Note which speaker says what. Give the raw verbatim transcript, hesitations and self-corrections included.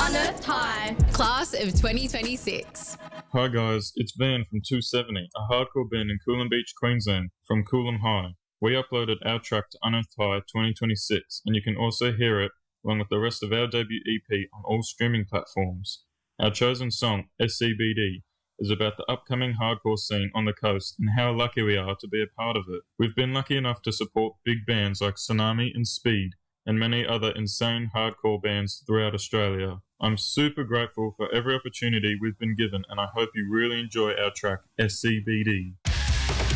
Speaker 1: Unearthed High.
Speaker 2: Class of twenty twenty-six.
Speaker 3: Hi guys, it's Van from two seventy, a hardcore band in Coolum Beach, Queensland, from Coolum High. We uploaded our track to Unearthed High twenty twenty-six, and you can also hear it along with the rest of our debut E P on all streaming platforms. Our chosen song, S C B D, is about the upcoming hardcore scene on the coast and how lucky we are to be a part of it. We've been lucky enough to support big bands like Tsunami and Speed, and many other insane hardcore bands throughout Australia. I'm super grateful for every opportunity we've been given, and I hope you really enjoy our track, S C B D.